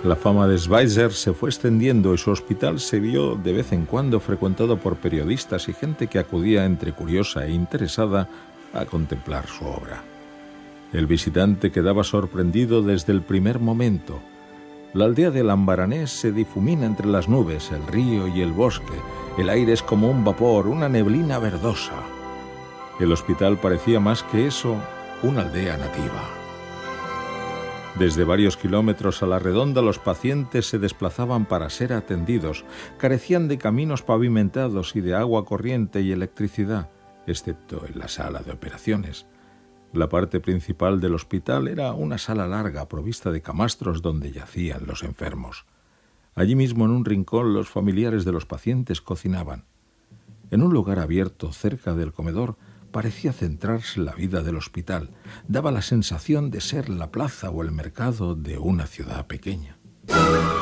La fama de Schweitzer se fue extendiendo y su hospital se vio de vez en cuando frecuentado por periodistas y gente que acudía entre curiosa e interesada a contemplar su obra. El visitante quedaba sorprendido desde el primer momento. La aldea de Lambaranés se difumina entre las nubes, el río y el bosque. El aire es como un vapor, una neblina verdosa. El hospital parecía más que eso, una aldea nativa. Desde varios kilómetros a la redonda los pacientes se desplazaban para ser atendidos. Carecían de caminos pavimentados y de agua corriente y electricidad, excepto en la sala de operaciones. La parte principal del hospital era una sala larga provista de camastros donde yacían los enfermos. Allí mismo en un rincón los familiares de los pacientes cocinaban. En un lugar abierto cerca del comedor parecía centrarse la vida del hospital. Daba la sensación de ser la plaza o el mercado de una ciudad pequeña.